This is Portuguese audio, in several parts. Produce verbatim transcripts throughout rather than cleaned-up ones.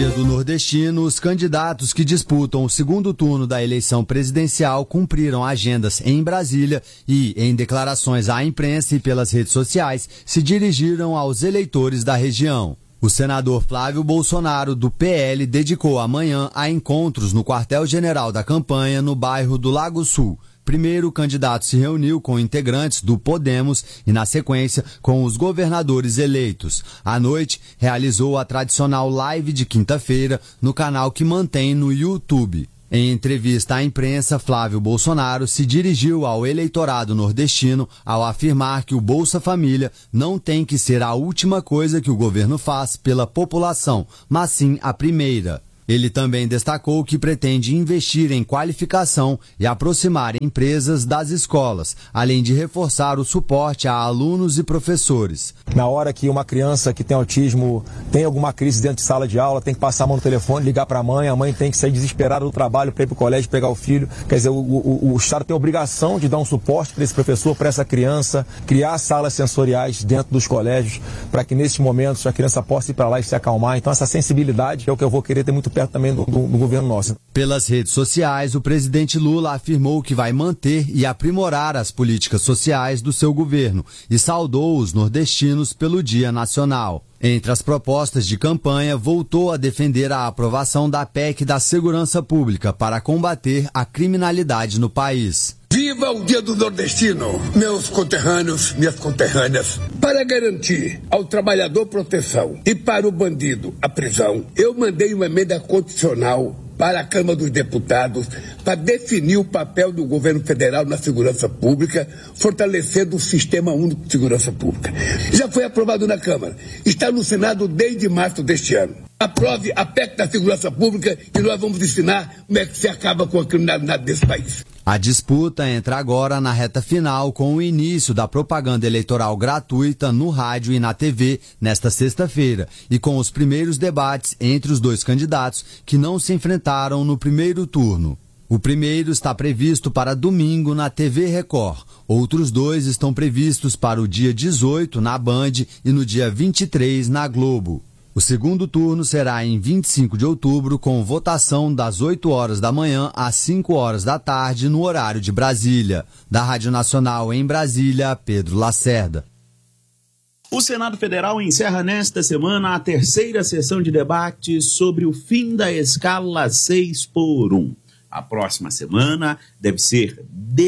dia do nordestino, os candidatos que disputam o segundo turno da eleição presidencial cumpriram agendas em Brasília e, em declarações à imprensa e pelas redes sociais, se dirigiram aos eleitores da região. O senador Flávio Bolsonaro, do P L, dedicou a manhã a encontros no quartel-general da campanha no bairro do Lago Sul. Primeiro, o candidato se reuniu com integrantes do Podemos e, na sequência, com os governadores eleitos. À noite, realizou a tradicional live de quinta-feira no canal que mantém no YouTube. Em entrevista à imprensa, Flávio Bolsonaro se dirigiu ao eleitorado nordestino ao afirmar que o Bolsa Família não tem que ser a última coisa que o governo faz pela população, mas sim a primeira. Ele também destacou que pretende investir em qualificação e aproximar empresas das escolas, além de reforçar o suporte a alunos e professores. Na hora que uma criança que tem autismo tem alguma crise dentro de sala de aula, tem que passar a mão no telefone, ligar para a mãe, a mãe tem que sair desesperada do trabalho para ir para o colégio pegar o filho. Quer dizer, o, o, o Estado tem a obrigação de dar um suporte para esse professor, para essa criança, criar salas sensoriais dentro dos colégios, para que nesses momentos a criança possa ir para lá e se acalmar. Então essa sensibilidade é o que eu vou querer ter muito perto também do, do, do governo nosso. Pelas redes sociais, o presidente Lula afirmou que vai manter e aprimorar as políticas sociais do seu governo e saudou os nordestinos pelo Dia Nacional. Entre as propostas de campanha, voltou a defender a aprovação da P E C da Segurança Pública para combater a criminalidade no país. Viva o Dia do Nordestino, meus conterrâneos, minhas conterrâneas. Para garantir ao trabalhador proteção e para o bandido a prisão, eu mandei uma emenda constitucional para a Câmara dos Deputados para definir o papel do governo federal na segurança pública, fortalecendo o Sistema Único de Segurança Pública. Já foi aprovado na Câmara, está no Senado desde março deste ano. Aprove a P E C da Segurança Pública e nós vamos ensinar como é que se acaba com a criminalidade desse país. A disputa entra agora na reta final com o início da propaganda eleitoral gratuita no rádio e na T V nesta sexta-feira e com os primeiros debates entre os dois candidatos que não se enfrentaram no primeiro turno. O primeiro está previsto para domingo na T V Record. Outros dois estão previstos para o dia dezoito na Band e no dia vinte e três na Globo. O segundo turno será em vinte e cinco de outubro, com votação das oito horas da manhã às cinco horas da tarde, no horário de Brasília. Da Rádio Nacional em Brasília, Pedro Lacerda. O Senado Federal encerra nesta semana a terceira sessão de debates sobre o fim da escala seis por um. A próxima semana deve ser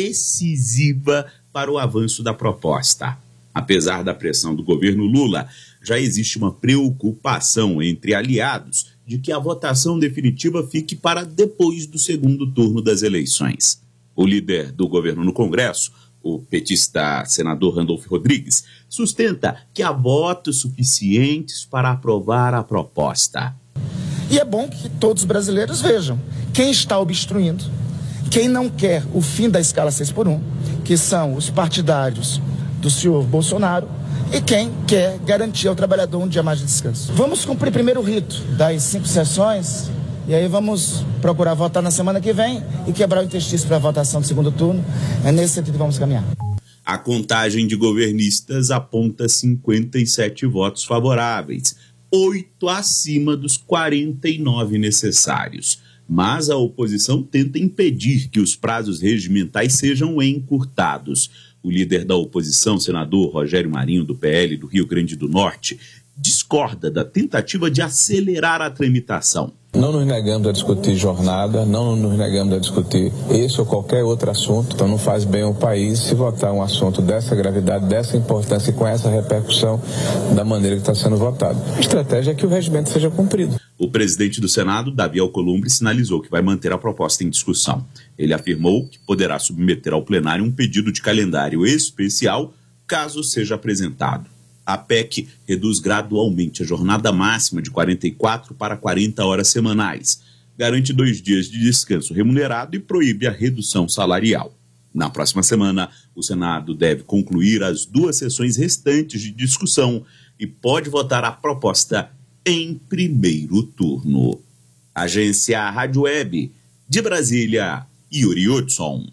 decisiva para o avanço da proposta. Apesar da pressão do governo Lula, já existe uma preocupação entre aliados de que a votação definitiva fique para depois do segundo turno das eleições. O líder do governo no Congresso, o petista senador Randolfo Rodrigues, sustenta que há votos suficientes para aprovar a proposta. E é bom que todos os brasileiros vejam quem está obstruindo, quem não quer o fim da escala seis por um, que são os partidários do senhor Bolsonaro, e quem quer garantir ao trabalhador um dia mais de descanso. Vamos cumprir primeiro o rito das cinco sessões e aí vamos procurar votar na semana que vem e quebrar o interstício para a votação do segundo turno. É nesse sentido que vamos caminhar. A contagem de governistas aponta cinquenta e sete votos favoráveis, oito acima dos quarenta e nove necessários. Mas a oposição tenta impedir que os prazos regimentais sejam encurtados. O líder da oposição, senador Rogério Marinho, do P L do Rio Grande do Norte, discorda da tentativa de acelerar a tramitação. Não nos negamos a discutir jornada, não nos negamos a discutir esse ou qualquer outro assunto. Então não faz bem ao país se votar um assunto dessa gravidade, dessa importância e com essa repercussão da maneira que está sendo votado. A estratégia é que o regimento seja cumprido. O presidente do Senado, Davi Alcolumbre, sinalizou que vai manter a proposta em discussão. Ele afirmou que poderá submeter ao plenário um pedido de calendário especial, caso seja apresentado. A P E C reduz gradualmente a jornada máxima de quarenta e quatro para quarenta horas semanais, garante dois dias de descanso remunerado e proíbe a redução salarial. Na próxima semana, o Senado deve concluir as duas sessões restantes de discussão e pode votar a proposta em primeiro turno. Agência Rádio Web, de Brasília, Yuri Hudson.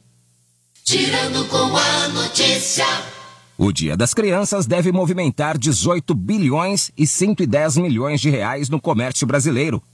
Girando com a notícia. O Dia das Crianças deve movimentar dezoito bilhões e cento e dez milhões de reais no comércio brasileiro.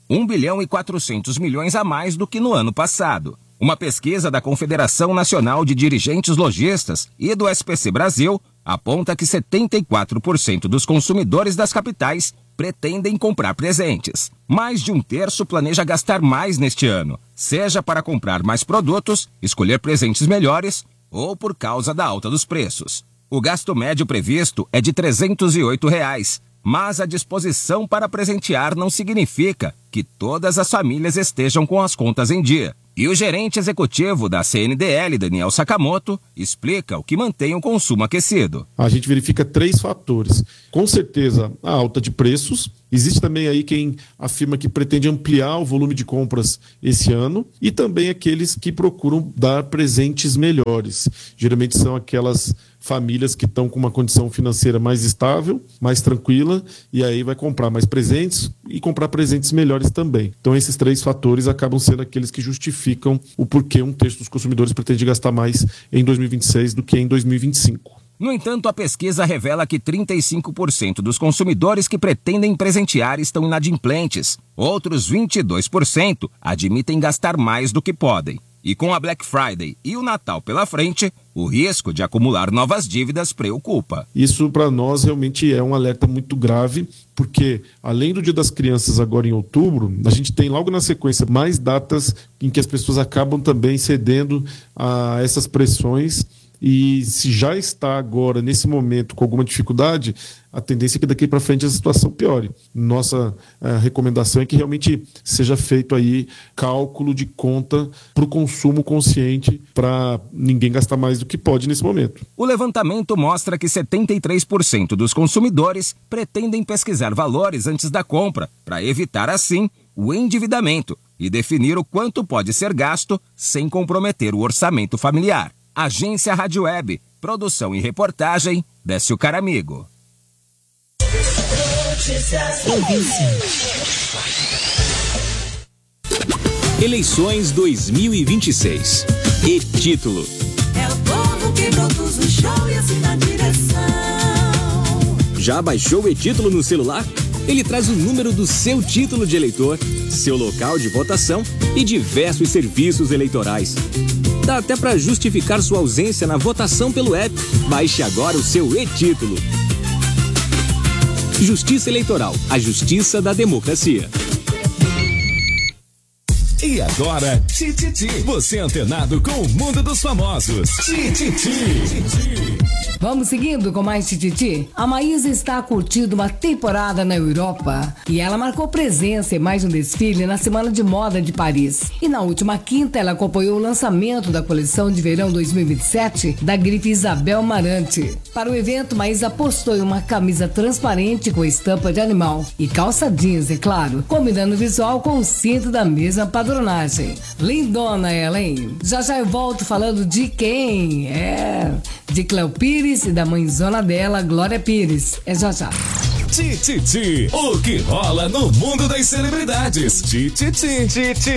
um bilhão e quatrocentos milhões a mais do que no ano passado. Uma pesquisa da Confederação Nacional de Dirigentes Lojistas e do S P C Brasil aponta que setenta e quatro por cento dos consumidores das capitais pretendem comprar presentes. Mais de um terço planeja gastar mais neste ano, seja para comprar mais produtos, escolher presentes melhores ou por causa da alta dos preços. O gasto médio previsto é de trezentos e oito reais, mas a disposição para presentear não significa que todas as famílias estejam com as contas em dia. E o gerente executivo da C N D L, Daniel Sakamoto, explica o que mantém o consumo aquecido. A gente verifica três fatores. Com certeza, a alta de preços. Existe também aí quem afirma que pretende ampliar o volume de compras esse ano. E também aqueles que procuram dar presentes melhores. Geralmente são aquelas famílias que estão com uma condição financeira mais estável, mais tranquila, e aí vai comprar mais presentes e comprar presentes melhores também. Então esses três fatores acabam sendo aqueles que justificam o porquê um terço dos consumidores pretende gastar mais em dois mil e vinte e seis do que em dois mil e vinte e cinco. No entanto, a pesquisa revela que trinta e cinco por cento dos consumidores que pretendem presentear estão inadimplentes. Outros vinte e dois por cento admitem gastar mais do que podem. E com a Black Friday e o Natal pela frente, o risco de acumular novas dívidas preocupa. Isso para nós realmente é um alerta muito grave, porque além do Dia das Crianças agora em outubro, a gente tem logo na sequência mais datas em que as pessoas acabam também cedendo a essas pressões. E se já está agora, nesse momento, com alguma dificuldade, a tendência é que daqui para frente a situação piore. Nossa uh, recomendação é que realmente seja feito aí cálculo de conta para o consumo consciente, para ninguém gastar mais do que pode nesse momento. O levantamento mostra que setenta e três por cento dos consumidores pretendem pesquisar valores antes da compra, para evitar, assim, o endividamento e definir o quanto pode ser gasto sem comprometer o orçamento familiar. Agência Rádio Web, produção e reportagem, Décio Caramigo. Eleições dois mil e vinte e seis. E título. É o povo que produz o show e assina a direção. Já baixou o e-título no celular? Ele traz o número do seu título de eleitor, seu local de votação e diversos serviços eleitorais. Dá até para justificar sua ausência na votação pelo app. Baixe agora o seu e-título. Justiça Eleitoral, a justiça da democracia. E agora, Tititi, você antenado com o mundo dos famosos. Tititi. Vamos seguindo com mais Tititi? A Maísa está curtindo uma temporada na Europa e ela marcou presença em mais um desfile na Semana de Moda de Paris. E na última quinta ela acompanhou o lançamento da coleção de verão dois mil e vinte e sete da grife Isabel Marante. Para o evento, Maísa postou em uma camisa transparente com estampa de animal e calça jeans, é claro, combinando o visual com o cinto da mesma padronagem. Lindona ela, hein? Já já eu volto falando de quem? É... de Cléo Pires e da mãezona dela, Glória Pires. É já já. Tititi, o que rola no mundo das celebridades. Tititi. Tititi.